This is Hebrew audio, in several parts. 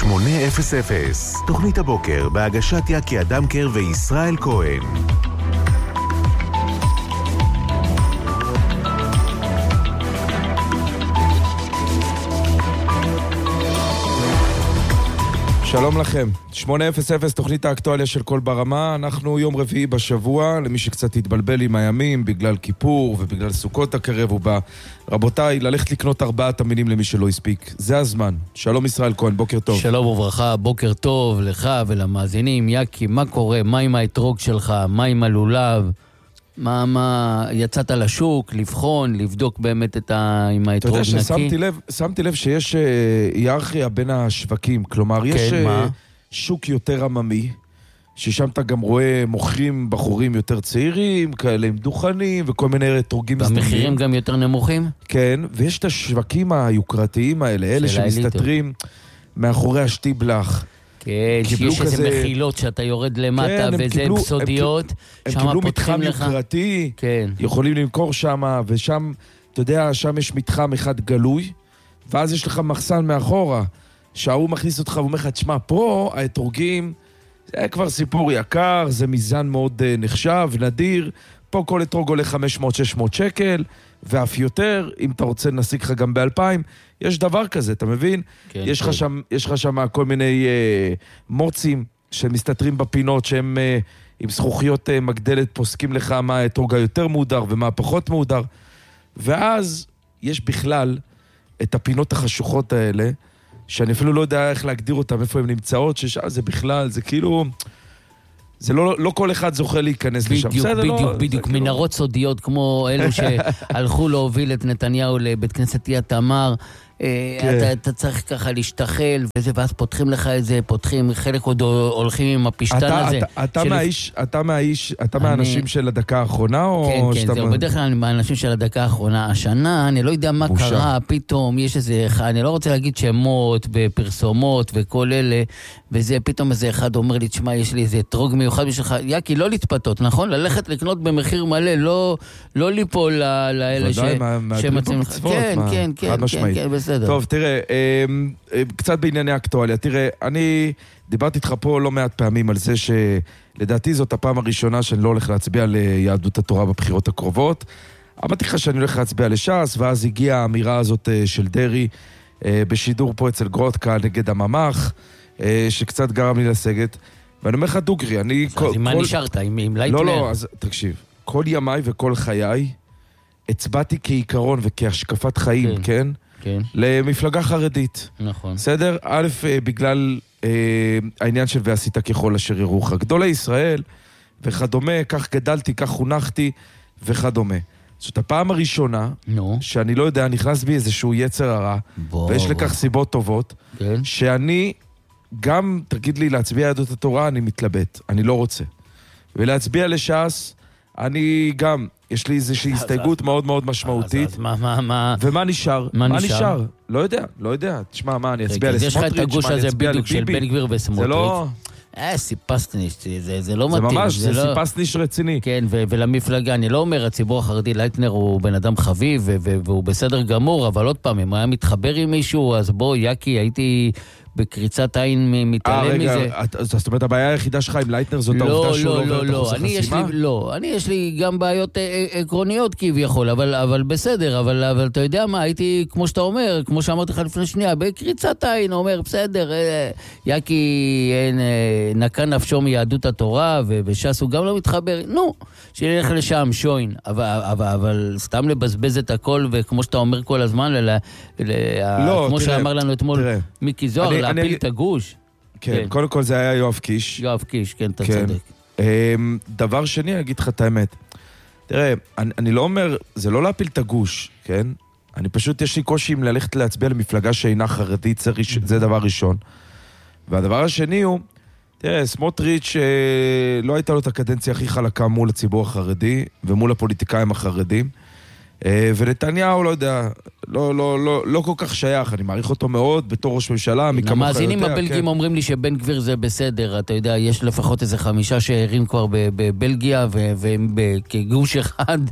800, תוכנית הבוקר בהגשת יקי אדמקר וישראל כהן. שלום לכם, 800, תוכנית האקטואליה של כל ברמה. אנחנו יום רביעי בשבוע, למי שקצת התבלבל עם הימים בגלל כיפור ובגלל סוכות הקרב ובא. רבותיי, ללכת לקנות 4 תמינים למי שלא הספיק, זה הזמן. שלום ישראל כהן, בוקר טוב. שלום וברכה, בוקר טוב לך ולמאזינים. יקי, מה קורה? מה עם האתרוג שלך? מה עם הלולב? מה יצאת לשוק, לבחון, לבדוק באמת עם האתרוג נקי? אתה יודע ששמתי לב שיש היררכיה בין השווקים, כלומר יש שוק יותר עממי, ששם אתה גם רואה מוכרים בחורים יותר צעירים, כאלה עם דוכנים וכל מיני אתרוגים מסתכלים. והמחירים גם יותר נמוכים? כן, ויש את השווקים היוקרתיים האלה, אלה שמסתתרים מאחורי השטיבלח. כן, שיש איזה מחילות שאתה יורד למטה וזה בסודיות. הם קיבלו מתחם יוקרתי, יכולים למכור שם, ושם, אתה יודע, שם יש מתחם אחד גלוי, ואז יש לך מחסן מאחורה, שההוא מכניס אותך ואומר לך, תשמע, פה האתרוגים, זה כבר סיפור יקר, זה מיזן מאוד נחשב, נדיר, פה כל אתרוג עולה 500-600 שקל, ואף יותר, אם אתה רוצה נשיג לך גם ב-2000, יש דבר כזה, אתה מבין? כן, יש לך שם כל מיני מוצים שמסתתרים בפינות, שהם עם זכוכיות מגדלת, פוסקים לך מה האתרוג היותר מודר ומה פחות מודר, ואז יש בכלל את הפינות החשוכות האלה, שאני אפילו לא יודע איך להגדיר אותם, איפה הן נמצאות, זה בכלל, זה כאילו... זה לא כל אחד זוכה להיכנס לשם. בדיוק, מנהרות סודיות כמו אלו שהלכו להוביל את נתניהו לבית כנסת יד תמר. אתה צריך ככה להשתחל וזה, ואז פותחים לך את זה, חלק עוד הולכים עם הפשטן הזה. אתה מהאנשים של הדקה האחרונה? כן, זהו, בדרך כלל אני מהאנשים של הדקה האחרונה. השנה, אני לא יודע מה קרה, פתאום יש איזה אחד, אני לא רוצה להגיד שמות בפרסומות וכל אלה, וזה פתאום איזה אחד אומר לי, תשמע, יש לי איזה אתרוג מיוחד בשבילך, יקי, לא להתפתות, נכון? ללכת לקנות במחיר מלא, לא ליפול לאלה שמצאים לך. כן, בסדר. טוב, תראה, קצת בענייני אקטואליה. תראה, אני דיברתי איתך פה לא מעט פעמים על זה שלדעתי זאת הפעם הראשונה שאני לא הולך להצביע ליהדות התורה בבחירות הקרובות. אמרתי לך שאני הולך להצביע לש"ס, ואז הגיעה האמירה הזאת של דרי בשידור פה אצל גרודקה נגד הממ"ח, שקצת גרם לי לסגת. ואני אומר לך דוגרי, אני... אז מה נשארת? עם לייטנר? לא, אז תקשיב. כל ימיי וכל חיי הצבעתי כעיקרון וכהשקפת חיים, כן? כן. למפלגה חרדית. נכון. בסדר? א', בגלל העניין של ועשית ככל אשר ירוחך. גדולי ישראל וכדומה, כך גדלתי, כך חונכתי וכדומה. זאת הפעם הראשונה שאני לא יודע, נכנס בי איזשהו יצר הרע, ויש לכך סיבות טובות, שאני גם, תגיד לי, להצביע יהדות התורה, אני מתלבט, אני לא רוצה. ולהצביע לש"ס, אני גם, יש לי איזושהי הסתייגות מאוד מאוד משמעותית. אז מה? ומה נשאר? מה נשאר? לא יודע. תשמע, מה, אני אצביע לסמוטריץ'? יש לך את הגוש הזה בדיוק של בן גביר וסמוטריץ'. זה לא... סיפסניש, זה לא מתאים. זה ממש, זה סיפסניש רציני. כן, ולמפלגה, אני לא אומר, הציבור החרדי, לייטנר הוא בן אדם חביב, והוא בסדר גמור, אבל עוד פעם, אם היה מתחבר עם מישהו, אז בוא, יקי, הייתי... בקריצת עין מתעלם מזה. רגע, זאת אומרת, הבעיה היחידה שלך עם לייטנר זאת העובדה שהוא לא עובר את אחוז החסימה? אני יש לי גם בעיות עקרוניות כביכול, אבל בסדר, אבל אתה יודע מה, הייתי, כמו שאתה אומר, כמו שאמרתי לך לפני שנייה, בקריצת עין, אומר, בסדר, יקי נקע נפשו מיהדות התורה, וש"ס הוא גם לא מתחבר, שילך לשם, שוין, אבל סתם לבזבז את הכל, וכמו שאתה אומר כל הזמן, כמו שאמר לנו אתמול מיקי זוהר, להפיל את הגוש. כן, קודם כל זה היה יואב קיש. יואב קיש, כן, אתה צודק. דבר שני, אני אגיד לך את האמת. תראה, אני לא אומר, זה לא להפיל את הגוש, כן? אני פשוט, יש לי קושי עם ללכת להצביע למפלגה שאינה חרדית, זה דבר ראשון. והדבר השני הוא, תראה, סמוטריץ' לא הייתה לו את הקדנציה הכי חלקה מול הציבור החרדי, ומול הפוליטיקאים החרדים. ונתניהו, לא יודע, לא כל כך שייך, אני מעריך אותו מאוד בתור ראש ממשלה, המאזינים הבלגים אומרים לי שבן גביר זה בסדר, אתה יודע, יש לפחות איזה 5 שערים כבר בבלגיה, והם כגוש אחד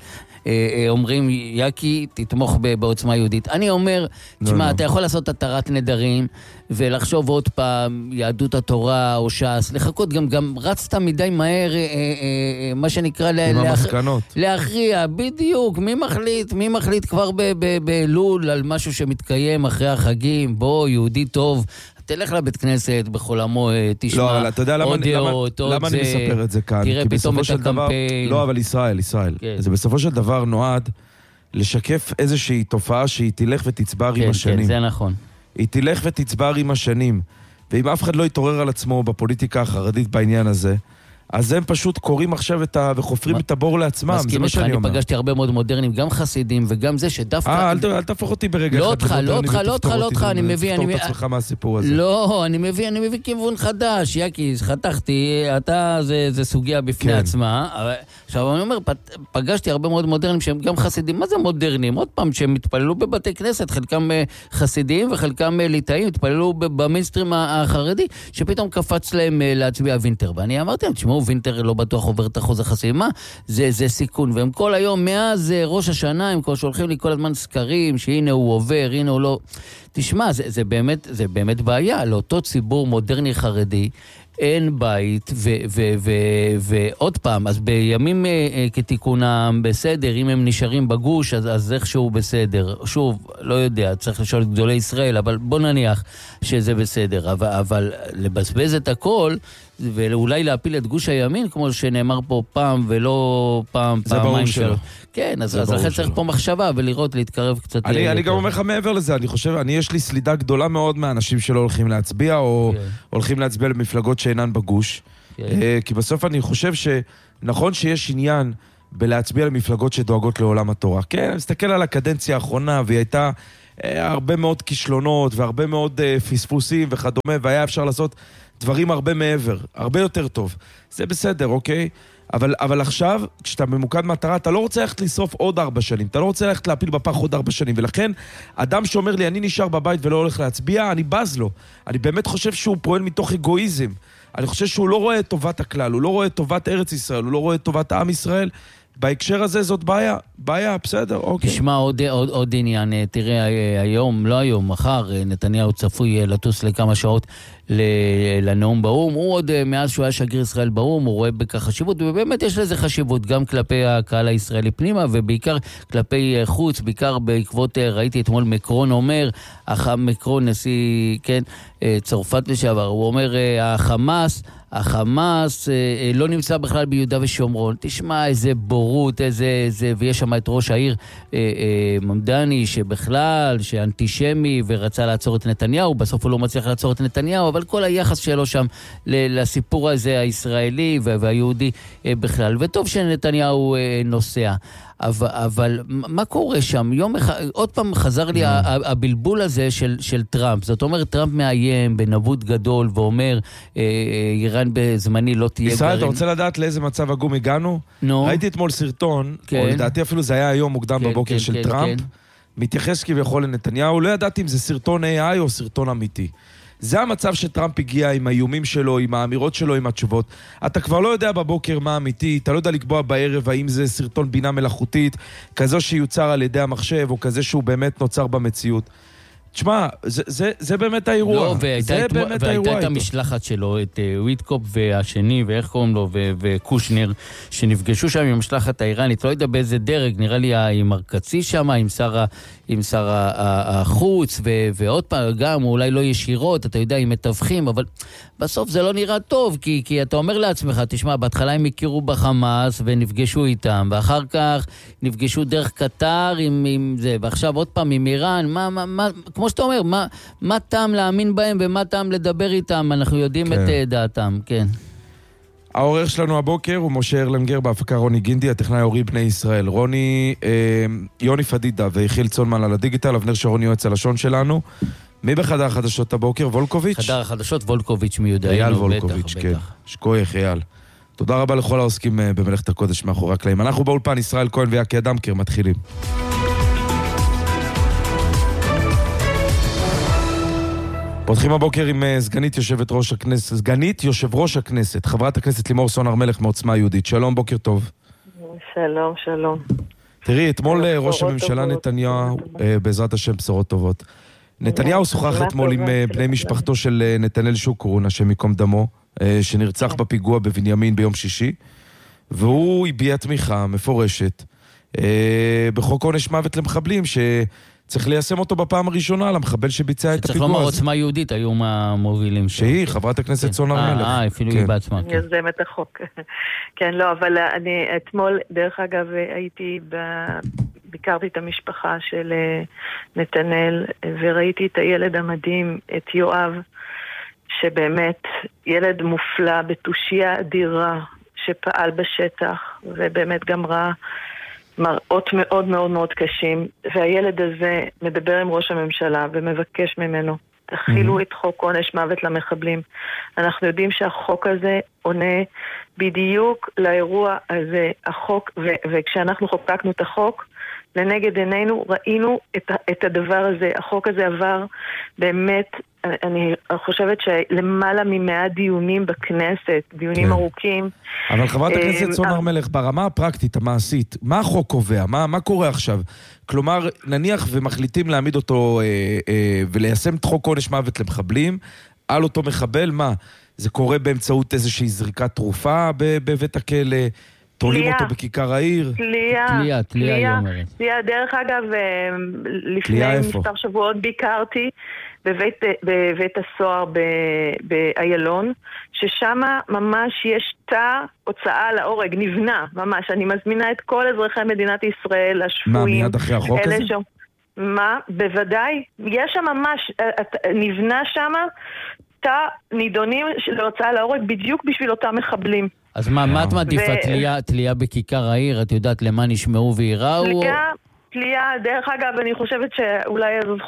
אומרים, יקי, תתמוך בעוצמה יהודית. אני אומר, תשמע, אתה יכול לעשות התרת נדרים, ולחשוב עוד פעם, יהדות התורה או ש"ס, לחכות, גם רצת מדי מהר, מה שנקרא, להכריע, בדיוק, מי מחליט כבר בלול על משהו שמתקיים אחרי החגים, בוא, יהודי טוב, תלך לבית כנסת בכל המועד, תשמע עוד דעות, עוד זה. למה אני מספר את זה כאן? תראה פתאום את הקמפיין. לא, אבל ישראל. זה בסופו של דבר נועד לשקף איזושהי תופעה שהיא תלך ותצבר עם השנים. כן, זה נכון. היא תלך ותצבר עם השנים. ואם אף אחד לא יתעורר על עצמו בפוליטיקה החרדית בעניין הזה, אז הם פשוט קוראים עכשיו וחופרים את הבור לעצמם, זה מה שאני אומר. אני פגשתי הרבה מאוד מודרנים, גם חסידים וגם זה שדווקא... אל תהפוך אותי ברגע אחד. לא אותך, אני מביא... תפתור את עצמך מהסיפור הזה. לא, אני מביא כיוון חדש, יקי, חתכתי, זה סוגיה בפני עצמה. עכשיו אני אומר, פגשתי הרבה מאוד מודרנים שהם גם חסידים, מה זה מודרנים? עוד פעם, שהם התפללו בבתי כנסת, חלקם חסידים וחלקם ליטאים, התפללו במיינסטרים החרדי, שפתאום קפץ להם להצביע וינטר. ואני אמרתי, תשמעו, וינטר לא בטוח עובר את אחוז החסימה, מה? זה סיכון. והם כל היום, מאז ראש השנה, הם שולחים לי כל הזמן סקרים, שהנה הוא עובר, הנה הוא לא... תשמע, זה באמת בעיה. לאותו ציבור מודרני חרדי, אין בית, ועוד פעם, אז בימים כתיקונם בסדר, אם הם נשארים בגוש, אז איכשהו בסדר. שוב, לא יודע, צריך לשאול את גדולי ישראל, אבל בוא נניח שזה בסדר. אבל לבזבז את הכל, ואולי להפיל את גוש הימין, כמו שנאמר פה פעם ולא פעמיים שלו. כן, אז לכן צריך פה מחשבה ולראות, להתקרב קצת. אני גם אומר לך מעבר לזה, אני חושב, יש לי סלידה גדולה מאוד מהאנשים שלא הולכים להצביע, או הולכים להצביע למפלגות שאינן בגוש. כי בסוף אני חושב שנכון שיש עניין בלהצביע למפלגות שדואגות לעולם התורה. כן, אני מסתכל על הקדנציה האחרונה, והיא הייתה הרבה מאוד כישלונות, והרבה מאוד פספוסים וכדומה, והיה אפשר לעשות דברים הרבה מעבר, הרבה יותר טוב. זה בסדר, אוקיי? אבל עכשיו, כשאתה ממוקד מטרה, אתה לא רוצה ללכת לשרוף עוד 4 שנים, אתה לא רוצה ללכת להפיל בפח עוד 4 שנים, ולכן, אדם שאומר לי, אני נשאר בבית ולא הולך להצביע, אני בז לו. אני באמת חושב שהוא פועל מתוך אגואיזם. אני חושב שהוא לא רואה את טובת הכלל, הוא לא רואה את טובת ארץ ישראל, הוא לא רואה את טובת עם ישראל. בהקשר הזה זאת בעיה, בסדר, אוקיי. תשמע עוד עניין, תראה, היום, לא היום, מחר, נתניהו צפוי לטוס לכמה שעות לנאום באום, הוא עוד מאז שהוא היה שגריר ישראל באום, הוא רואה בכך חשיבות, ובאמת יש לזה חשיבות, גם כלפי הקהל הישראלי פנימה, ובעיקר כלפי חוץ, בעיקר בעקבות, ראיתי אתמול מקרון אומר, מקרון נשיא, כן, צרפת לשעבר, הוא אומר, החמאס לא נמצא בכלל ביהודה ושומרון. תשמע, איזה בורות, ויש שם את ראש העיר ממדני, שבכלל, שאנטישמי ורצה לעצור את נתניהו, בסוף הוא לא מצליח לעצור את נתניהו, אבל כל היחס שלו שם לסיפור הזה הישראלי והיהודי בכלל. וטוב שנתניהו נוסע. אבל מה קורה שם? יום אחד, עוד פעם חזר לי הבלבול הזה של טראמפ. זאת אומרת, טראמפ מאיים בנבוט גדול ואומר, איראן בזמני לא תהיה גרעין. ישראל, אתה רוצה לדעת לאיזה מצב עגום הגענו? ראיתי אתמול סרטון, או לדעתי אפילו זה היה היום מוקדם בבוקר של טראמפ, מתייחס כביכול לנתניהו, לא ידעתי אם זה סרטון AI או סרטון אמיתי. זה המצב שטראמפ הגיע עם האיומים שלו, עם האמירות שלו, עם התשובות. אתה כבר לא יודע בבוקר מה אמיתי, אתה לא יודע לקבוע בערב האם זה סרטון בינה מלאכותית, כזו שיוצר על ידי המחשב, או כזה שהוא באמת נוצר במציאות. תשמע, זה באמת האירוע. לא, והייתה את המשלחת שלו, את וויטקופ והשני, ואיך קוראים לו, וקושנר, שנפגשו שם עם המשלחת האיראנית, לא יודע באיזה דרג, נראה לי עם ארקצי שם, עם שר החוץ, ועוד פעם, גם אולי לא ישירות, אתה יודע, עם מתווכים, אבל בסוף זה לא נראה טוב, כי אתה אומר לעצמך, תשמע, בהתחלה הם הכירו בחמאס ונפגשו איתם, ואחר כך נפגשו דרך קטר עם זה, ועכשיו עוד פעם עם איראן, כמו שאתה אומר, מה טעם להאמין בהם ומה טעם לדבר איתם, אנחנו יודעים את דעתם, כן. העורך שלנו הבוקר הוא משה ארלנגר, בהפקה רוני גינדי, הטכנאי ההורי בני ישראל. יוני פדידה ויחיל צונמן על הדיגיטל, אבנר שרון יועץ הלשון שלנו. מי בחדר החדשות הבוקר? וולקוביץ'? חדר החדשות וולקוביץ' מיודענו. אייל וולקוביץ', כן. שכוייך, אייל. תודה רבה לכל העוסקים במלאכת הקודש מאחורי הקלעים. אנחנו באולפן ישראל כהן ויקי אדמקר, מתחילים. פותחים הבוקר עם סגנית יושב ראש הכנסת, חברת הכנסת לימור סון הר מלך מעוצמה יהודית. שלום, בוקר טוב. שלום. תראי, אתמול ראש הממשלה נתניהו, בעזרת השם בשורות טובות. נתניהו שוחח אתמול עם בני משפחתו של נתנאל שוקרון, השם ייקום דמו, שנרצח בפיגוע בבנימין ביום שישי, והוא הביע תמיכה מפורשת בחוק עונש מוות למחבלים, שצריך ליישם אותו בפעם הראשונה למחבל שביצע את הפיגוע. שצריך לומר עוצמה יהודית היו מהמובילים שלו. שהיא, חברת הכנסת סון הר מלך. אפילו היא בעצמה. אני יוזמת החוק. כן, לא, אבל אני אתמול, דרך אגב, ביקרתי את המשפחה של נתנאל, וראיתי את הילד המדהים, את יואב, שבאמת ילד מופלא, בתושייה אדירה, שפעל בשטח, ובאמת גם ראה מראות מאוד מאוד מאוד קשים, והילד הזה מדבר עם ראש הממשלה ומבקש ממנו, תחילו את חוק עונש מוות למחבלים. אנחנו יודעים שהחוק הזה עונה בדיוק לאירוע הזה, החוק, וכשאנחנו חוקקנו את החוק, לנגד עינינו ראינו את הדבר הזה. החוק הזה עבר באמת, אני חושבת שלמעלה מ100 דיונים בכנסת, דיונים ארוכים. אבל חברת הכנסת סון הר מלך, ברמה הפרקטית, המעשית, מה החוק קובע? מה קורה עכשיו? כלומר, נניח ומחליטים להעמיד אותו וליישם את חוק עונש מוות למחבלים, על אותו מחבל, מה? זה קורה באמצעות איזושהי זריקת תרופה בבית הכלא? תולים אותו בכיכר העיר? תלייה, היא אומרת. תלייה, דרך אגב, לפני מספר שבועות ביקרתי בבית הסוהר באיילון, ששם ממש יש תא הוצאה להורג, נבנה, ממש. אני מזמינה את כל אזרחי מדינת ישראל, השפויים. מה, מיד אחרי החוק הזה? מה? בוודאי. יש שם ממש, נבנה שם תא נידונים להוצאה להורג בדיוק בשביל אותם מחבלים. אז מה את מעדיפה? תלייה בכיכר העיר? את יודעת למה נשמעו ויראו? תלייה, דרך אגב, אני חושבת שאולי זו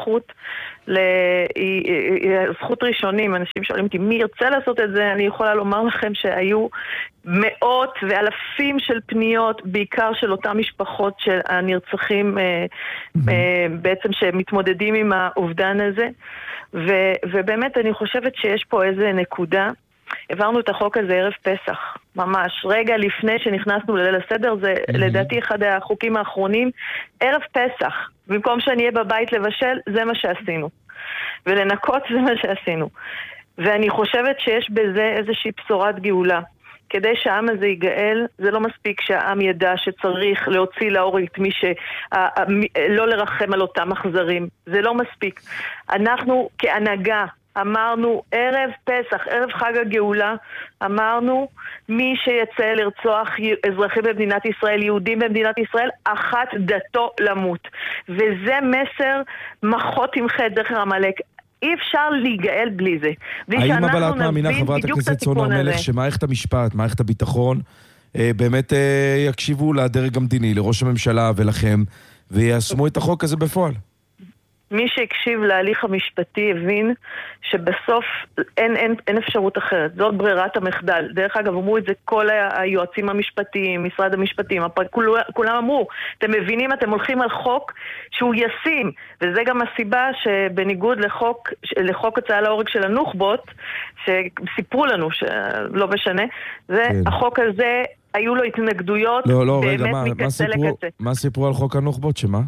זכות ראשונים. אנשים שואלים אותי, מי ירצה לעשות את זה? אני יכולה לומר לכם שהיו מאות ואלפים של פניות, בעיקר של אותם משפחות של הנרצחים, בעצם שמתמודדים עם האובדן הזה. ובאמת אני חושבת שיש פה איזה נקודה. העברנו את החוק הזה ערב פסח, ממש, רגע לפני שנכנסנו לליל הסדר, זה לדעתי אחד החוקים האחרונים, ערב פסח, במקום שאני אהיה בבית לבשל, זה מה שעשינו. ולנקות זה מה שעשינו. ואני חושבת שיש בזה איזושהי בשורת גאולה. כדי שהעם הזה ייגאל, זה לא מספיק שהעם ידע שצריך להוציא להורג את מי לא לרחם על אותם אכזרים. זה לא מספיק. אנחנו כהנהגה אמרנו ערב פסח, ערב חג הגאולה, אמרנו מי שיצא לרצוח אזרחים במדינת ישראל, יהודים במדינת ישראל, אחת דתו למות. וזה מסר מחות עם חטא זכר עמלק. אי אפשר להיגאל בלי זה. האם אבל את מאמינה, חברת הכנסת סון הר מלך, שמערכת המשפט, מערכת הביטחון, באמת יקשיבו לדרג המדיני, לראש הממשלה ולכם, ויישמו את החוק הזה בפועל? מי שהקשיב להליך המשפטי הבין שבסוף אין אפשרות אחרת. זאת ברירת המחדל. דרך אגב, אמרו את זה כל היועצים המשפטיים, משרד המשפטים, כולם אמרו, אתם מבינים, אתם הולכים על חוק שהוא ישים, וזה גם הסיבה שבניגוד לחוק הצעה להורג של הנוח'בות, שסיפרו לנו שלא משנה, החוק הזה היו לו התנגדויות באמת מקצה לקצה. מה סיפרו על חוק הנוח'בות, שמה?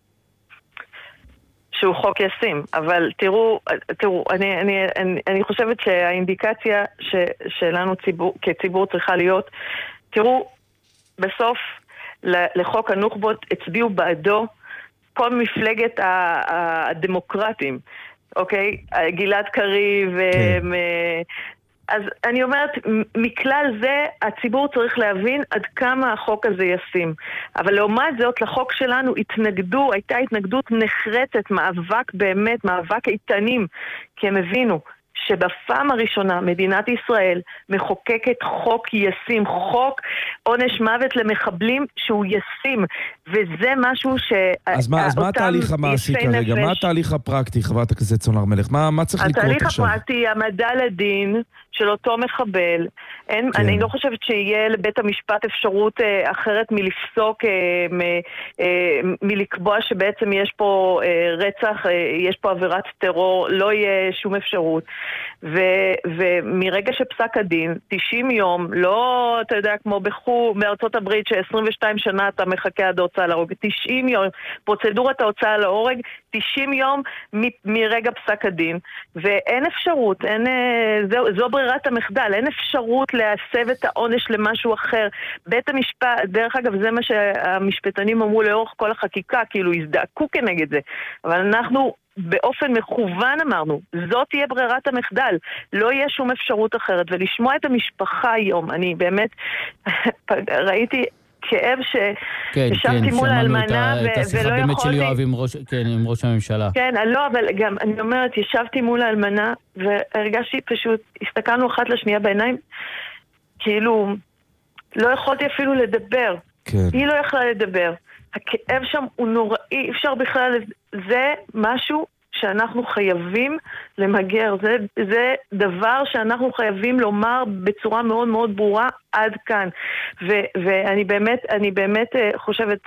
שהוא חוק ישים, אבל תראו, אני חושבת שהאינדיקציה שלנו כציבור צריכה להיות, תראו, בסוף לחוק הנוח'בות הצביעו בעדו כל מפלגת הדמוקרטים, אוקיי? גלעד קריב, אז אני אומרת, מכלל זה הציבור צריך להבין עד כמה החוק הזה ישים. אבל לעומת זאת, לחוק שלנו הייתה התנגדות נחרצת, מאבק באמת, מאבק איתנים, כי הם הבינו שבפעם הראשונה מדינת ישראל מחוקקת חוק ישים, חוק עונש מוות למחבלים שהוא ישים, וזה משהו ש... אז מה התהליך המעשי כרגע? מה התהליך הפרקטי, חברת הכנסת סון הר מלך? מה צריך לקרות עכשיו? התהליך הפרקטי, העמדה לדין של אותו מחבל. אני לא חושבת שיהיה לבית המשפט אפשרות אחרת מלפסוק, מלקבוע שבעצם יש פה רצח, יש פה עבירת טרור, לא יהיה שום אפשרות. ומרגע שפסק הדין, 90 יום, לא, אתה יודע, כמו בארצות הברית, ש-22 שנה אתה מחכה עד ההוצאה להורג, 90 יום, פרוצדורת ההוצאה להורג, 90 יום מרגע פסק הדין, ואין אפשרות, זו ברירת המחדל, אין אפשרות להסב את העונש למשהו אחר. בית המשפט, דרך אגב, זה מה שהמשפטנים אמרו לאורך כל החקיקה, כאילו הזדעקו כנגד זה, אבל אנחנו באופן מכוון אמרנו, זאת תהיה ברירת המחדל, לא יהיה שום אפשרות אחרת, ולשמוע את המשפחה היום, אני באמת ראיתי כאב שישבתי מול האלמנה ולא יכולתי... את השיחה באמת של יואב עם ראש הממשלה. כן, לא, אבל גם, אני אומרת, ישבתי מול האלמנה והרגשתי פשוט, הסתכלנו אחת לשנייה בעיניים, כאילו, לא יכולתי אפילו לדבר. כן. היא לא יכלה לדבר. הכאב שם הוא נוראי, אפשר בכלל, זה משהו שאנחנו חייבים למגר, זה דבר שאנחנו חייבים לומר בצורה מאוד מאוד ברורה עד כאן. ואני באמת חושבת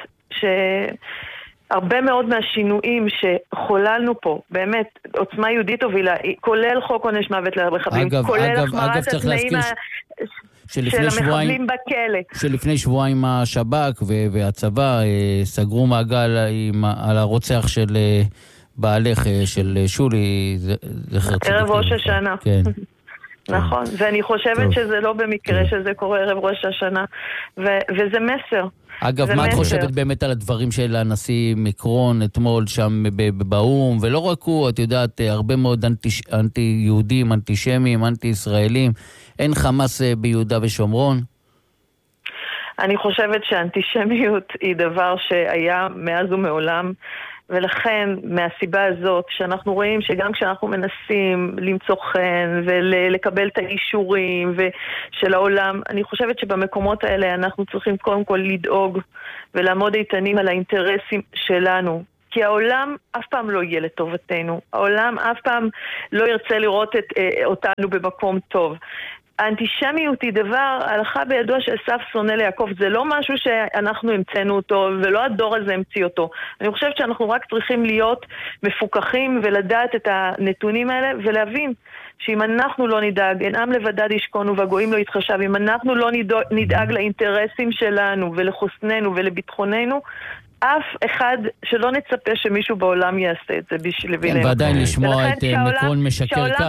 שהרבה מאוד מהשינויים שחוללנו פה, באמת, עוצמה יהודית הובילה, כולל חוק עונש מוות למחבלים, כולל החמרת התנאים של המחבלים בכלא. שלפני שבועיים השב"כ והצבא סגרו מעגל על הרוצח של בעלך, של שולי, ערב ראש השנה. כן. נכון, ואני חושבת שזה לא במקרה שזה קורה ערב ראש השנה, וזה מסר. אגב, מה את חושבת באמת על הדברים של הנשיא מקרון אתמול שם באום, ולא רק הוא, את יודעת, הרבה מאוד אנטי-יהודים, אנטישמים, אנטי-ישראלים, אין חמאס ביהודה ושומרון? אני חושבת שהאנטישמיות היא דבר שהיה מאז ומעולם, ולכן מהסיבה הזאת שאנחנו רואים שגם כשאנחנו מנסים למצוא חן ולקבל את האישורים של העולם, אני חושבת שבמקומות האלה אנחנו צריכים קודם כל לדאוג ולעמוד איתנים על האינטרסים שלנו. כי העולם אף פעם לא יהיה לטובתנו. העולם אף פעם לא ירצה לראות אותנו במקום טוב. האנטישמיות היא דבר, הלכה בידוע שאסף שונא ליעקב, זה לא משהו שאנחנו המצאנו אותו, ולא הדור הזה המציא אותו. אני חושבת שאנחנו רק צריכים להיות מפוקחים ולדעת את הנתונים האלה, ולהבין שאם אנחנו לא נדאג, אין עם לבדד ישכון ובגויים לא יתחשב, אם אנחנו לא נדאג לאינטרסים שלנו ולחוסננו ולביטחוננו, אף אחד שלא נצפה שמישהו בעולם יעשה את זה בשביל לביננו. ועדיין לשמוע את מקרון משקר כך.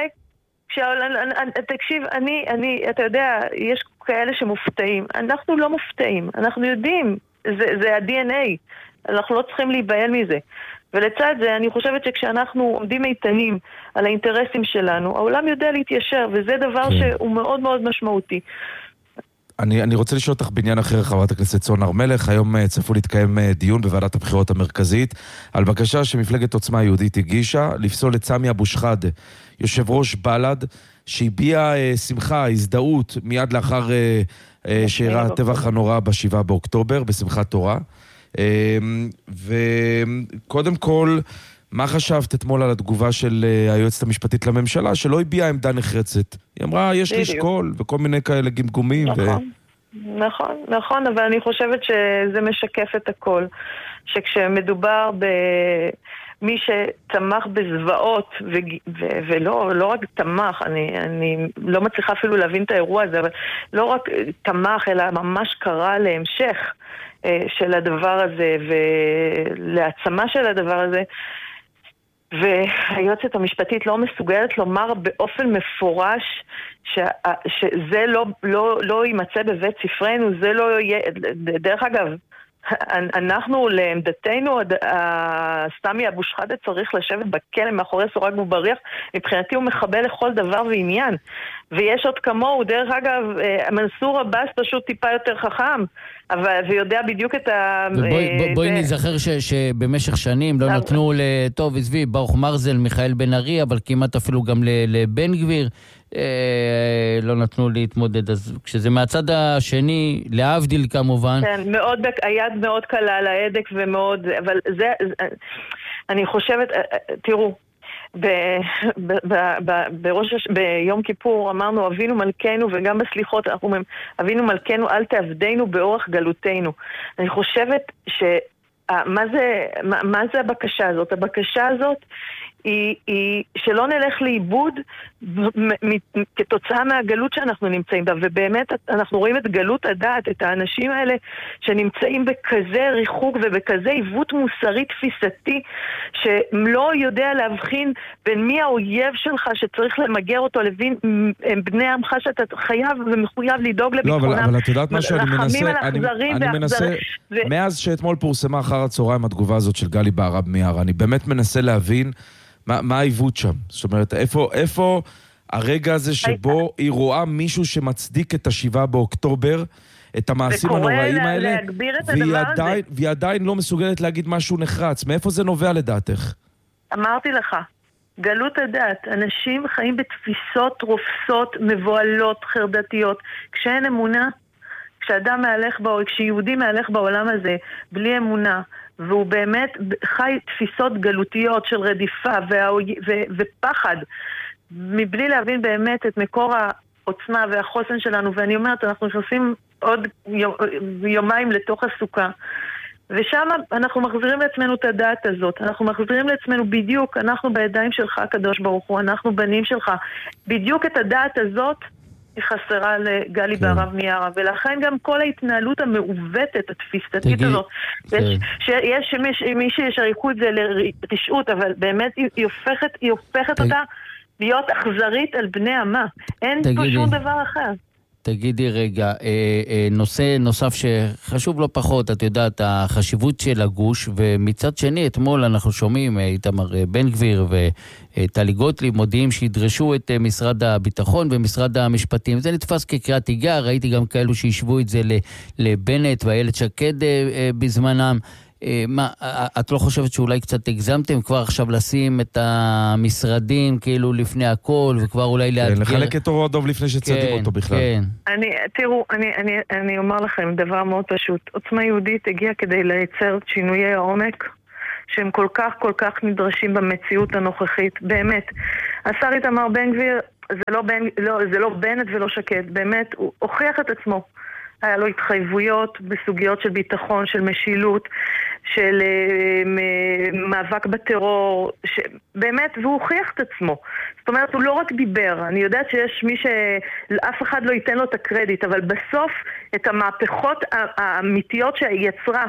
תקשיב, אתה יודע, יש כאלה שמופתעים. אנחנו לא מופתעים, אנחנו יודעים, זה ה-DNA, אנחנו לא צריכים להיבהל מזה. ולצד זה, אני חושבת שכשאנחנו עומדים איתנים על האינטרסים שלנו, העולם יודע להתיישר, וזה דבר שהוא מאוד מאוד משמעותי. אני רוצה לשאול אותך בעניין אחר, חברת הכנסת סון הר מלך. היום צפוי להתקיים דיון בוועדת הבחירות המרכזית על בקשה שמפלגת עוצמה יהודית הגישה לפסול את סמי אבו שחאדה, יושב ראש בל"ד, שהביע שמחה, הזדהות מיד לאחר שאירע הטבח הנורא ב7 באוקטובר בשמחת תורה. וקודם כל, מה חשבת אתמול על התגובה של היועצת המשפטית לממשלה, שלא הביעה עמדה נחרצת? היא אמרה, יש לי שקול, וכל מיני כאלה גמגומים. נכון, אבל אני חושבת שזה משקף את הכל. שכשמדובר במי שתמך בזוועות, ולא רק תמך, אני לא מצליחה אפילו להבין את האירוע הזה, אבל לא רק תמך, אלא ממש קרא להמשך של הדבר הזה, ולהעצמה של הדבר הזה, והיועצת המשפטית לא מסוגלת לומר באופן מפורש שזה לא יימצא בבית ספרנו, זה לא יהיה, דרך אגב, אנחנו לעמדתנו, סמי אבו שחאדה צריך לשבת בכלא מאחורי סורג ובריח, מבחינתי הוא מחבל לכל דבר ועניין, ויש עוד כמוהו, דרך אגב, מנסור עבאס פשוט טיפה יותר חכם, ויודע בדיוק את ה... בואי נזכר שבמשך שנים לא נתנו טוב, עזבי, ברוך מרזל, מיכאל בן ארי, אבל כמעט אפילו גם לבן גביר, לא נתנו להתמודד. אז כשזה מהצד השני, להבדיל כמובן. כן, היד מאוד קלה על ההדק ומאוד, אבל זה, אני חושבת, תראו, ביום כיפור אמרנו אבינו מלכנו, וגם בסליחות אנחנו אומרים אבינו מלכנו אל תעבדנו באורח גלותנו. אני חושבת מה זה הבקשה הזאת? הבקשה הזאת היא שלא נלך לאיבוד כתוצאה מהגלות שאנחנו נמצאים בה, ובאמת אנחנו רואים את גלות הדעת, את האנשים האלה שנמצאים בכזה ריחוק ובכזה עיוות מוסרי תפיסתי, שלא יודע להבחין בין מי האויב שלך שצריך למגר אותו, לבין בני עמך שאתה חייב ומחויב לדאוג לביטחונם. לא, אבל את יודעת משהו, אני מנסה, מאז שאתמול פורסמה אחר הצהריים התגובה הזאת של גלי בהרב מיארה, אני באמת מנסה להבין מה העיוות שם? זאת אומרת, איפה הרגע הזה שבו היא רואה מישהו שמצדיק את 7 באוקטובר, את המעשים הנוראים האלה, והיא עדיין לא מסוגלת להגיד משהו נחרץ. מאיפה זה נובע לדעתך? אמרתי לך, גלות הדעת. אנשים חיים בתפיסות רופסות, מבועלות, חרדתיות. כשאין אמונה, כשאדם מהלך כשיהודי מהלך בעולם הזה בלי אמונה, והוא באמת חי תפיסות גלותיות של רדיפה ופחד, מבלי להבין באמת את מקור העוצמה והחוסן שלנו. ואני אומרת, אנחנו נכנסים עוד יומיים לתוך הסוכה, ושם אנחנו מחזירים לעצמנו את הדעת הזאת. אנחנו מחזירים לעצמנו בדיוק, אנחנו בידיים שלך הקדוש ברוך הוא, אנחנו בנים שלך. בדיוק את הדעת הזאת היא חסרה לגלי בהרב מיארה, ולכן גם כל ההתנהלות המעוותת, התפיסתית הזאת, יש מי שישריקו את זה לרשעות, אבל באמת היא הופכת אותה להיות אכזרית על בני עמה. אין פה שום דבר אחר. תגידי רגע, נושא נוסף שחשוב לא פחות, את יודעת, החשיבות של הגוש, ומצד שני, אתמול אנחנו שומעים, איתמר בן גביר וטלי גוטליב מודיעים שידרשו את משרד הביטחון ומשרד המשפטים. זה נתפס כקריאת תיגר, ראיתי גם כאלו שישבו את זה לבנט ואיילת שקד בזמנם. את לא חושבת שאולי קצת הגזמתם כבר עכשיו לשים את המשרדים כאילו לפני הכל, וכבר אולי לאתגר? לחלק את אורו הדוב לפני שצדים אותו בכלל. תראו, אני אומר לכם דבר מאוד פשוט. עוצמה יהודית הגיעה כדי לייצר שינויי העומק שהם כל כך נדרשים במציאות הנוכחית. באמת, השר איתמר בן גביר זה לא בנט ולא שקד, באמת הוא הוכיח את עצמו. היה לו התחייבויות בסוגיות של ביטחון, של משילות, של מאבק בטרור, באמת, והוא הוכיח את עצמו. זאת אומרת, הוא לא רק דיבר. אני יודעת שיש מי שאף אחד לא ייתן לו את הקרדיט, אבל בסוף את המהפכות האמיתיות שיצרה,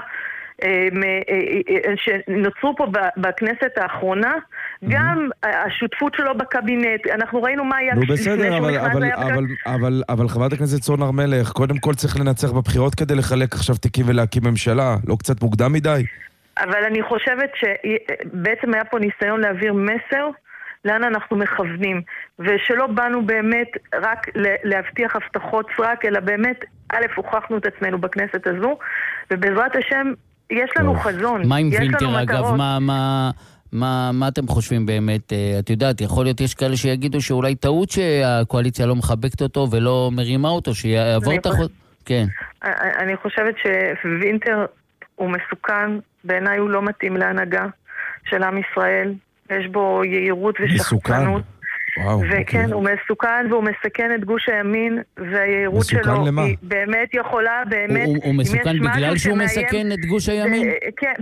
שנוצרו פה בכנסת האחרונה, גם השותפות שלו בקבינט, אנחנו ראינו מה היה לפני שהוא נכנס ליפקד. אבל חברת הכנסת סון הר מלך, קודם כל צריך לנצח בבחירות כדי לחלק עכשיו תיקים ולהקים ממשלה, לא קצת מוקדם מדי? אבל אני חושבת שבעצם היה פה ניסיון להעביר מסר לאן אנחנו מכוונים, ושלא באנו באמת רק להבטיח הבטחות סרק, אלא באמת, א', הוכחנו את עצמנו בכנסת הזו, ובעזרת השם יש לנו חזון, מה עם וינטר אגב? מה אתם חושבים באמת? את יודעת, יכול להיות יש כאלה שיגידו שאולי טעות שהקואליציה לא מחבקת אותו ולא מרימה אותו, שיעבור את החוד... כן. אני חושבת שווינטר הוא מסוכן, בעיניי הוא לא מתאים להנהגה של עם ישראל, יש בו יהירות ושחצנות. וכן, הוא מסוכן והוא מסכן את גוש הימין, והיהירות שלו היא באמת יכולה, באמת... הוא מסוכן בגלל שהוא מסכן את גוש הימין? כן,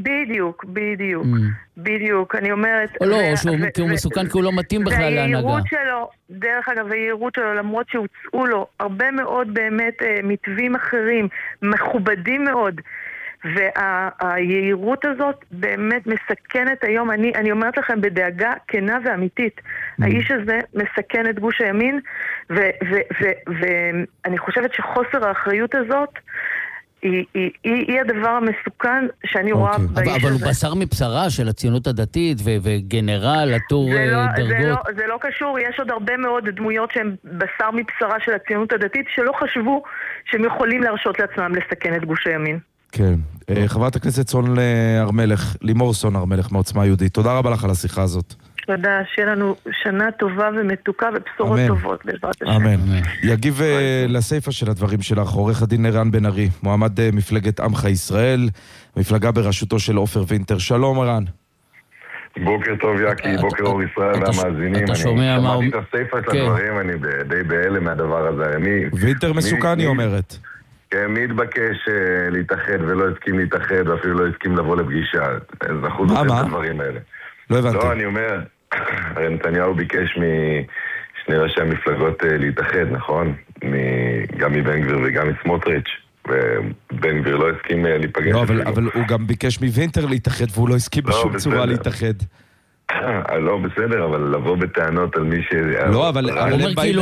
בדיוק, אני אומרת... או לא, כי הוא מסוכן כי הוא לא מתאים בכלל להנהגה. והיהירות שלו, דרך אגב, היהירות שלו, למרות שהוצאו לו הרבה מאוד באמת מתווים אחרים, מכובדים מאוד, והיהירות הזאת באמת מסכנת היום, אני אומרת לכם בדאגה כנה ואמיתית, האיש הזה מסכן את גוש הימין, ואני חושבת שחוסר האחריות הזאת היא הדבר המסוכן שאני רואה באיש הזה. אבל הוא בשר מבשרה של הציונות הדתית וגנרל, עטור דרגות. זה לא קשור, יש עוד הרבה מאוד דמויות שהן בשר מבשרה של הציונות הדתית שלא חשבו שהם יכולים להרשות לעצמם לסכן את גוש הימין. כן. חברת הכנסת סון הר מלך, לימור סון הר מלך מעוצמה יהודית, תודה רבה לך על השיחה הזאת. תודה, שיהיה לנו שנה טובה ומתוקה ובשורות טובות בעזרת השם. אמן. יגיב לסייפה של הדברים שלך, עורך הדין ערן בן ארי, מועמד מפלגת עמך ישראל, מפלגה בראשותו של עופר וינטר. שלום ערן. בוקר טוב יקי, בוקר אור ישראל והמאזינים. אתה שומע מה... שמעתי את הסייפה של הדברים, אני די בהלם מהדבר הזה. וינטר מסוכן, היא אומרת. כן, מי התבקש להתאחד ולא הסכים להתאחד ואפילו לא הסכים לבוא לפגישה. זכו את הדברים האלה. לא הבנתי. לא, אני אומר, הרי נתניהו ביקש משני ראשי המפלגות להתאחד, נכון? גם מבן גביר וגם מסמוטריץ', ובן גביר לא הסכים להיפגש. לא, אבל הוא גם ביקש מווינטר להתאחד, והוא לא הסכים בשום צורה להתאחד. לא, בסדר, אבל לבוא בטענות על מי ש... לא, אבל הם כאילו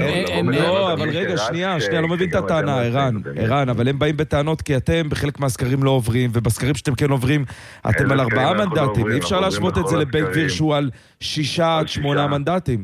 לא, אבל רגע, שנייה, לא מבין את הטענה, ערן, אבל הם באים בטענות כי אתם בחלק מהסקרים לא עוברים, ובסקרים שאתם כן עוברים, אתם על 4 מנדטים. אי אפשר להשוות את זה לבן גביר שהוא על 6 עד 8 מנדטים.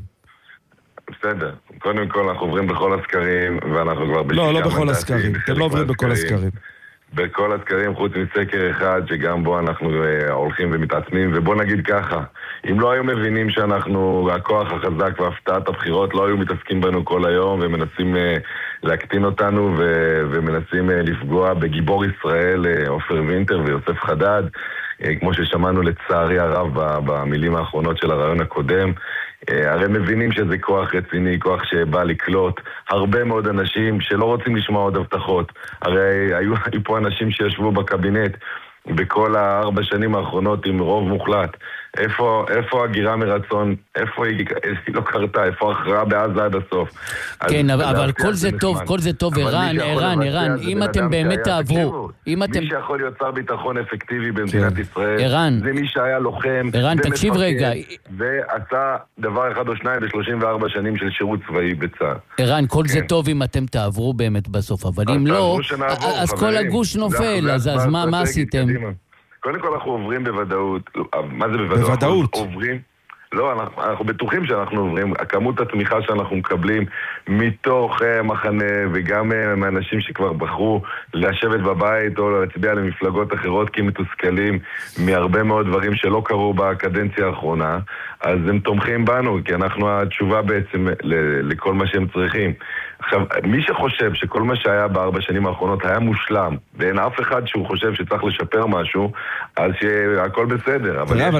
בסדר, קודם כל אנחנו עוברים בכל הסקרים, ואנחנו כבר ב6 מנדטים. לא בכל הסקרים, אתם לא עוברים בכל הסקרים. בכל הסקרים, חוץ מסקר אחד, שגם בו אנחנו הולכים ומתעצמים, ובוא נגיד ככה, אם לא היו מבינים שאנחנו הכוח החזק והפתעת הבחירות, לא היו מתעסקים בנו כל היום, ומנסים להקטין אותנו, ומנסים לפגוע בגיבור ישראל, עופר וינטר ויוסף חדד, כמו ששמענו לצערי הרב במילים האחרונות של הרעיון הקודם. הרי מבינים שזה כוח רציני, כוח שבא לקלוט הרבה מאוד אנשים שלא רוצים לשמוע עוד הבטחות. הרי היו פה אנשים שישבו בקבינט בכל 4 שנים האחרונות עם רוב מוחלט. איפה הגירה מרצון? איפה היא לא קרתה? איפה ההכרעה בעזה עד הסוף? כן, אבל כל זה טוב, ערן, אם אתם באמת תעברו, מי שיכול להיות שר ביטחון אפקטיבי במדינת ישראל, זה מי שהיה לוחם, ערן, תקשיב רגע, ועשה דבר אחד או שניים ב34 שנים של שירות צבאי בצה"ל. ערן, כל זה טוב אם אתם תעברו באמת בסוף, אבל אם לא, אז כל הגוש נופל, אז מה עשיתם? קודם כל אנחנו עוברים בוודאות. מה זה בוודאות? בוודאות. עוברים. לא, אנחנו בטוחים שאנחנו עוברים. כמות התמיכה שאנחנו מקבלים מתוך מחנה וגם מאנשים שכבר בחרו לשבת בבית או להצביע למפלגות אחרות כי מתוסכלים מהרבה מאוד דברים שלא קרו בקדנציה האחרונה, אז הם תומכים בנו, כי אנחנו התשובה בעצם לכל מה שהם צריכים. עכשיו, מי שחושב שכל מה שהיה ב4 שנים האחרונות היה מושלם, ואין אף אחד שהוא חושב שצריך לשפר משהו, אז שהכל בסדר.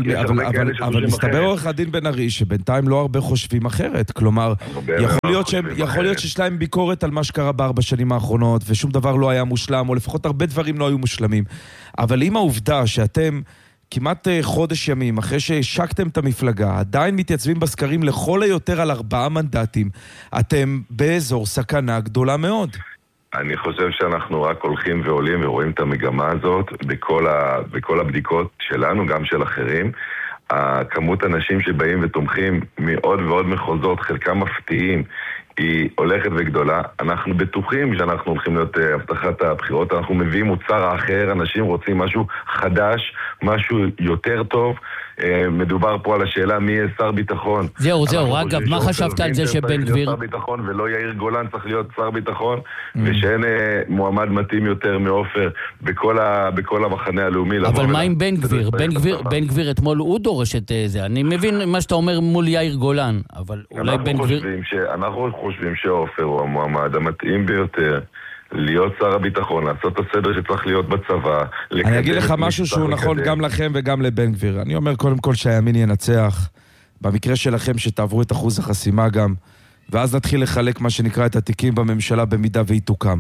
אבל מסתבר עורך הדין בן ארי, שבינתיים לא הרבה חושבים אחרת. כלומר, יכול להיות שיש להם ביקורת על מה שקרה ב4 שנים האחרונות, ושום דבר לא היה מושלם, או לפחות הרבה דברים לא היו מושלמים. אבל עם העובדה שאתם כמעט חודש ימים, אחרי שהשקתם את המפלגה, עדיין מתייצבים בסקרים לכל היותר על 4 מנדטים, אתם באזור סכנה גדולה מאוד. אני חושב שאנחנו רק הולכים ועולים ורואים את המגמה הזאת בכל הבדיקות שלנו, גם של אחרים. הכמות אנשים שבאים ותומכים מעוד ועוד מחוזות, חלקם מפתיעים, היא הולכת וגדולה. אנחנו בטוחים שאנחנו הולכים להיות הבטחת הבחירות, אנחנו מביאים מוצר אחר, אנשים רוצים משהו חדש, משהו יותר טוב. מדובר פה על השאלה מי יהיה שר ביטחון. זהו, אגב, מה חשבת על זה שבן גביר? שר ביטחון ולא יאיר גולן צריך להיות שר ביטחון, ושאין מועמד מתאים יותר מעופר בכל המחנה הלאומי. אבל מה עם בן גביר? בן גביר אתמול הוא דורש את זה. אני מבין מה שאתה אומר מול יאיר גולן, אבל אולי בן גביר... אנחנו חושבים שעופר הוא המועמד המתאים ביותר להיות שר הביטחון, לעשות את הסדר שצריך להיות בצבא. אני אגיד לך משהו שהוא נכון גם לכם וגם לבן גביר. אני אומר קודם כל שהימין ינצח, במקרה שלכם שתעברו את אחוז החסימה גם, ואז נתחיל לחלק מה שנקרא את התיקים בממשלה במידה והיא תוקם.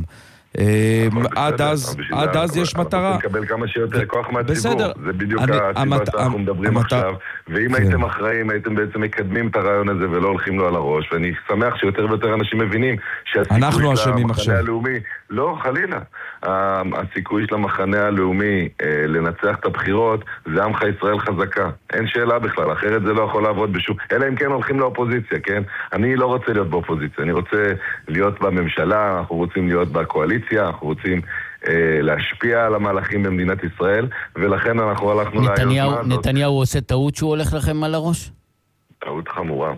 עד אז יש מטרה. אנחנו נקבל כמה שיותר כוח מהציבור. זה בדיוק הסיבה שאנחנו מדברים עכשיו. ואם הייתם אחראים, הייתם בעצם מקדמים את הרעיון הזה ולא הולכים לו על הראש. ואני שמח שיותר ויותר אנשים מבינים אנחנו אשמים עכשיו. לא, חלילה. הסיכוי של המחנה הלאומי לנצח את הבחירות זה עמך ישראל חזקה. אין שאלה בכלל, אחרת זה לא יכול לעבוד בשום... אלא אם כן הולכים לאופוזיציה, כן? אני לא רוצה להיות באופוזיציה, אני רוצה להיות בממשלה, אנחנו רוצים להיות בקואליציה, אנחנו רוצים להשפיע על המהלכים במדינת ישראל, ולכן אנחנו הלכנו ליוזמה הזאת. נתניהו עושה טעות שהוא הולך לכם על הראש? טעות חמורה.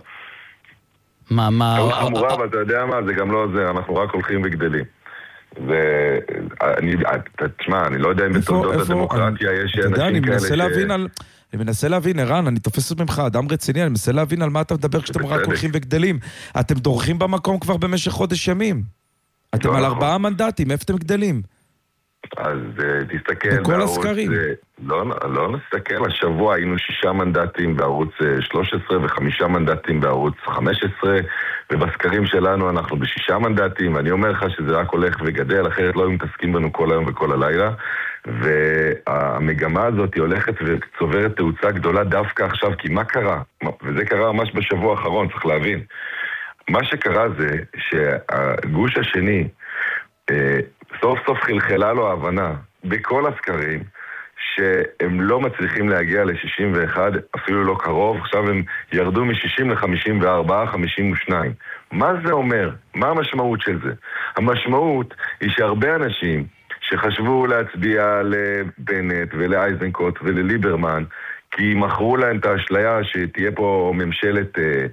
מה? טעות חמורה, אבל אתה יודע מה, זה גם לא זה, אנחנו רק הולכים וגדלים. תשמע, אני לא יודע אם בתולדות הדמוקרטיה יש אנשים כאלה אני מנסה להבין, ערן, אני תופס ממך אדם רציני, אני מנסה להבין על מה אתה מדבר כשאתם רק הולכים וגדלים. אתם דורכים במקום כבר במשך חודש ימים. אתם על 4 מנדטים, איפה אתם גדלים? אז תסתכל בכל הסקרים. לא נסתכל, השבוע היינו 6 מנדטים בערוץ 13 ו5 מנדטים בערוץ 15, ובסקרים שלנו אנחנו ב6 מנדטים, ואני אומר לך שזה רק הולך וגדל, אחרת לא היו מתעסקים בנו כל היום וכל הלילה. והמגמה הזאת היא הולכת וצוברת תאוצה גדולה דווקא עכשיו, כי מה קרה? וזה קרה ממש בשבוע האחרון, צריך להבין. מה שקרה זה שהגוש השני סוף סוף חלחלה לו ההבנה בכל הסקרים שהם לא מצליחים להגיע ל-61, אפילו לא קרוב. עכשיו הם ירדו מ-60 ל-54, 52. מה זה אומר? מה המשמעות של זה? המשמעות היא שהרבה אנשים שחשבו להצביע לבנט ולאייזנקוט ולליברמן, כי מכרו להם את האשליה שתהיה פה ממשלת,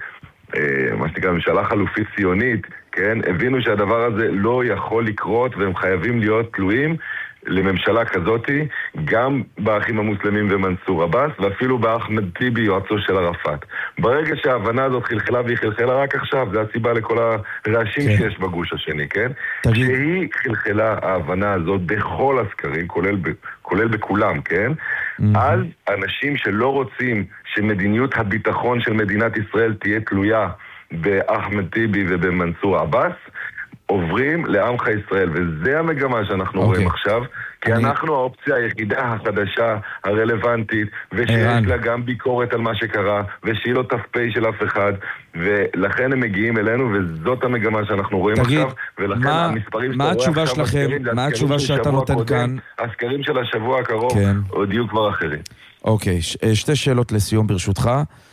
מה שנקרא, ממשלה חלופית ציונית, כן? הבינו שהדבר הזה לא יכול לקרות והם חייבים להיות תלויים לממשלה כזאתי, גם באחים המוסלמים ומנסור עבאס, ואפילו באחמד טיבי, יועצו של ערפאת. ברגע שההבנה הזאת חלחלה והיא חלחלה רק עכשיו, זה הסיבה לכל הרעשים שיש בגוש השני, כן? שהיא חלחלה ההבנה הזאת בכל הסקרים, כולל בכולם, כן? אז אנשים שלא רוצים שמדיניות הביטחון של מדינת ישראל תהיה תלויה באחמד טיבי ובמנסור עבאס, עוברים לעמך ישראל, וזה המגמה שאנחנו רואים עכשיו, כי אנחנו האופציה היחידה החדשה, הרלוונטית, ושיש לה גם ביקורת על מה שקרה, ושהיא לא ת"פ של אף אחד, ולכן הם מגיעים אלינו, וזאת המגמה שאנחנו רואים עכשיו, ולכן המספרים מה התשובה שלכם? מה התשובה שאתה נותן כאן? הסקרים של השבוע הקרוב עוד יהיו כבר אחרים. אוקיי, שתי שאלות לסיום ברשותך,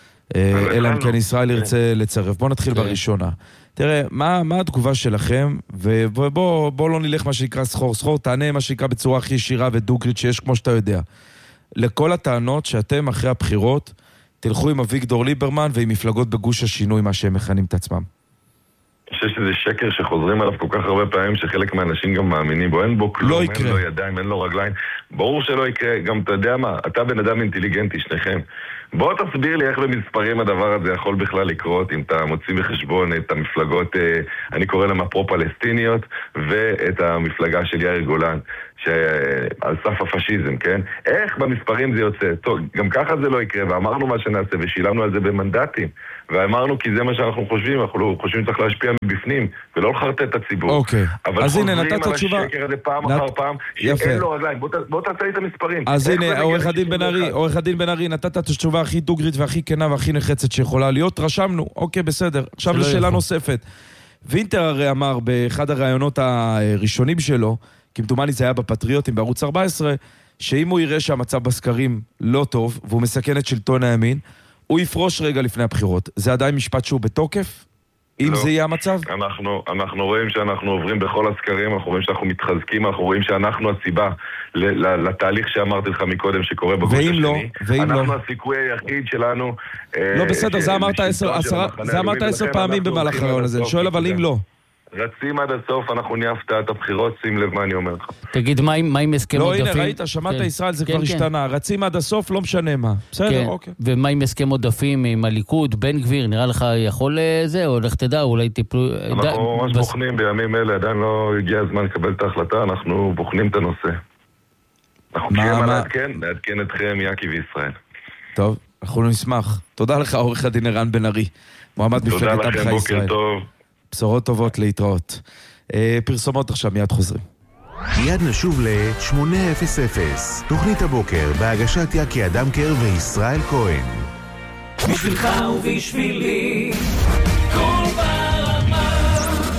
אלא אם כן ישראל ירצה לצרף. בוא נתחיל בראשונה. תראה, מה התגובה שלכם, ובוא לא נלך מה שנקרא סחור, תענה מה שנקרא בצורה הכי ישירה ודוגרית שיש, כמו שאתה יודע. לכל הטענות שאתם אחרי הבחירות תלכו עם אביגדור ליברמן ועם מפלגות בגוש השינוי, מה שהם מכנים את עצמם. אני חושב שזה שקר שחוזרים עליו כל כך הרבה פעמים שחלק מהאנשים גם מאמינים בו, אין בו כלום, לא אין לו ידיים, אין לו רגליים, ברור שלא יקרה. גם אתה יודע מה, אתה בן אדם אינטליגנטי, שניכם. בוא תסביר לי איך במספרים הדבר הזה יכול בכלל לקרות, אם אתה מוציא בחשבון את המפלגות, אני קורא להם הפרו-פלסטיניות, ואת המפלגה של יאיר גולן, שעל סף הפשיזם, כן? איך במספרים זה יוצא? טוב, גם ככה זה לא יקרה, ואמרנו מה שנעשה, ושילמנו על זה במנדטים, ואמרנו כי זה מה שאנחנו חושבים, אנחנו חושבים שצריך להשפיע מבפנים, ולא לחרטט את הציבור. אוקיי, אז הנה, נתת התשובה. אבל חוזרים על השקר הזה פעם אחר פעם, שאין לו רגליים. בוא תעשה לי את המספרים. אז הנה, עורך הדין בן ארי, נתת את התשובה הכי דוגרית והכי כנה והכי נחצת שיכולה להיות, רשמנו, אוקיי, בסדר. עכשיו לשאלה נוספת. וינטר הרי אמר באחד הראיונות הראשונים שלו, כמדומני זה היה בפטריוטים בערוץ 14, שאם הוא יראה שהמצב בסקרים לא טוב, והוא מסכן את שלטון הימין, הוא יפרוש רגע לפני הבחירות. זה עדיין משפט שהוא בתוקף? אם זה יהיה המצב? אנחנו רואים שאנחנו עוברים בכל הסקרים, אנחנו רואים שאנחנו מתחזקים, אנחנו רואים שאנחנו הסיבה לתהליך שאמרתי לך מקודם שקורה בגוש השני. אנחנו הסיכוי היחיד שלנו... לא בסדר, זה אמרת 10 פעמים במהלך הרעיון הזה. אני שואל אבל אם לא. רצים עד הסוף, אנחנו נהיה הפתעת הבחירות, שים לב מה אני אומר לך. תגיד, מה עם הסכם עודפים? לא, הנה, ראית, שמעת ישראל, זה כבר השתנה. רצים עד הסוף, לא משנה מה. בסדר, אוקיי. ומה עם הסכם עודפים עם הליכוד, בן גביר, נראה לך יכול זה, או לך תדע, אולי טיפלו... אנחנו ממש בוחנים בימים אלה, עדיין לא הגיע הזמן לקבל את ההחלטה, אנחנו בוחנים את הנושא. אנחנו קיים לעדכן אתכם, יאקי וישראל. טוב, אנחנו נשמח. תודה לך, עורך הדין ערן בן ארי, מועמד מפלגת עמך ישראל. בשורות טובות להתראות. פרסומות עכשיו, מיד חוזרים. מיד נשוב ל-800, תוכנית הבוקר בהגשת יקי אדמקר וישראל כהן. בשבילך ובשבילי כל ברמה.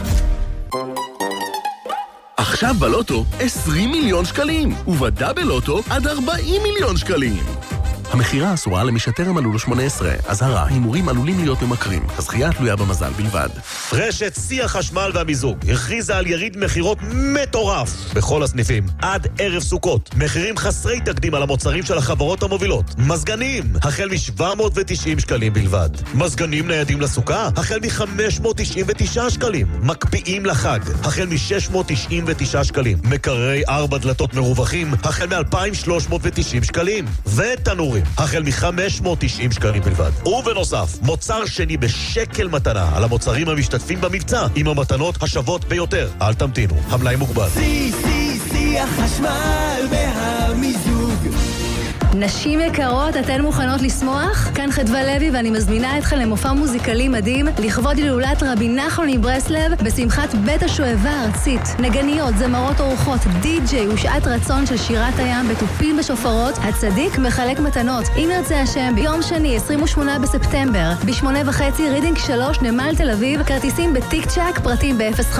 עכשיו בלוטו 20 מיליון שקלים, ובדאבל לוטו עד 40 מיליון שקלים. המחירה אסורה למי שטרם מלאו לו 18. אזהרה, הימורים עלולים להיות ממכרים. הזכייה תלויה במזל בלבד. רשת שיא החשמל והמיזוג הכריזה על יריד מחירות מטורף בכל הסניפים עד ערב סוכות. מחירים חסרי תקדים על המוצרים של החברות המובילות. מזגנים החל מ-790 שקלים בלבד. מזגנים ניידים לסוכה החל מ-599 שקלים. מקפיאים לחג החל מ-699 שקלים. מקררי 4 דלתות מרווחים החל מ-2,390 שקלים. ותנורים החל מ-590 שקלים בלבד. ובנוסף, מוצר שני בשקל מתנה על המוצרים המשתתפים במבצע עם המתנות השוות ביותר. אל תמתינו, המלאי מוגבל. שיא החשמל והמיזוג נשים יקרות, אתן מוכנות לשמוח? כאן חדווה לוי ואני מזמינה אתכם למופע מוזיקלי מדהים לכבוד הילולת רבי נחמן מברסלב בשמחת בית השואבה הארצית. נגניות, זמרות אורחות, די-ג'יי ושעת רצון של שירת הים בתופים בשופרות. הצדיק מחלק מתנות. אם ירצה השם, ביום שני 28 בספטמבר ב8:30 רידינג 3 נמל תל אביב. כרטיסים בטיק צ'ק, פרטים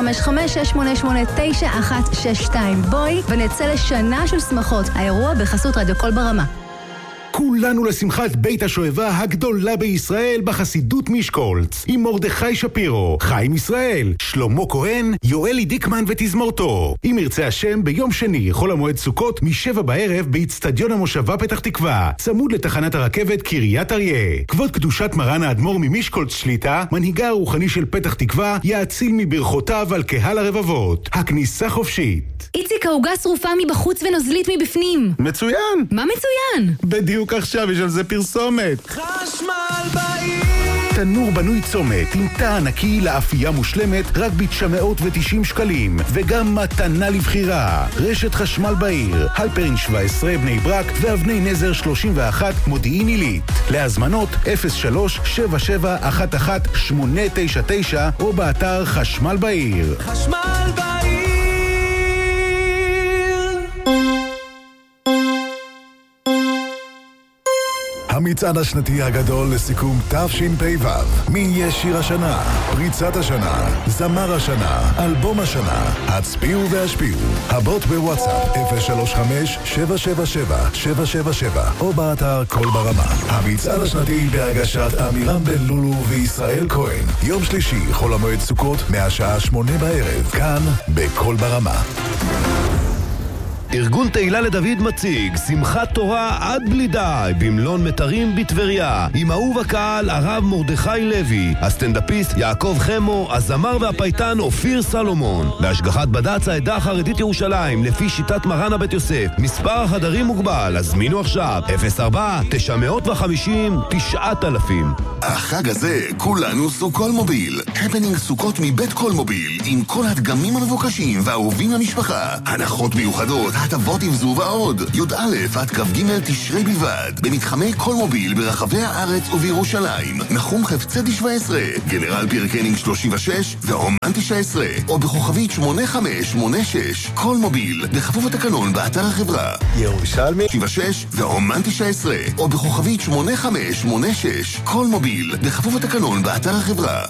ב-055-688-9162. בואי ונצא לשנה של שמחות. האירוע בחסות רדיו קול ברמה. כולנו לשמחת בית השואבה הגדולה בישראל בחסידות מישקולץ עם מרדכי שפירו, חיים ישראל, שלמה כהן, יואלי דיקמן ותזמורתו. אם ירצה השם, ביום שני חול המועד סוכות מ7 בערב באצטדיון המושבה פתח תקווה, צמוד לתחנת הרכבת קריית אריה. כבוד קדושת מרן האדמו"ר ממישקולץ שליטה, מנהיגה הרוחני של פתח תקווה, יאציל מברכותיו על קהל הרבבות. הכניסה חופשית. איציק, העוגה שרופה מבחוץ ונוזלית מבפנים. מצוין! מה מצוין? בדיוק עכשיו יש על זה פרסומת. חשמל בעיר. תנור בנוי צומת עם תא ענקי לאפייה מושלמת רק ב990 שקלים וגם מתנה לבחירה. רשת חשמל בעיר, הלפרין 17 בני ברק ואבני נזר 31 מודיעין עילית. להזמנות 03-7711-899 או באתר חשמל בעיר. חשמל בעיר. המצעד השנתי הגדול לסיכום תשפ"ו. מי יהיה שיר השנה? פריצת השנה, זמר השנה, אלבום השנה. הצביעו והשפיעו. הבוט בוואטסאפ 035-777-777 או באתר קול ברמה. המצעד השנתי בהגשת אמירם בן לולו וישראל כהן. יום שלישי, חול המועד סוכות, מהשעה 8 בערב. כאן בקול ברמה. ארגון תהילה לדוד מציג שמחת תורה עד בלי די במלון מטרים בטבריה עם אהוב הקהל הרב מרדכי לוי, הסטנדאפיסט יעקב חמו, הזמר והפייטן אופיר סלומון, בהשגחת בד"ץ העדה החרדית ירושלים לפי שיטת מרן הבית יוסף. מספר החדרים מוגבל, הזמינו עכשיו 04-950-9000. החג הזה כולנו סוכול מוביל, הפנינג סוכות מבית קול מוביל עם כל הדגמים המבוקשים והאהובים למשפחה, הנחות מיוחדות, הטבות עם ועוד. י"א עד כ"ג תשרי בלבד במתחמי קול מוביל ברחבי הארץ ובירושלים. נחום חפצי 17, גנרל פירקנינג 36 והומן 19 או בכוכבית 8586. קול מוביל בכפוף התקנון באתר החברה. ירושלמי 76 והומן 19 או בכוכבית 8586. קול מוביל בכפוף התקנון באתר החברה.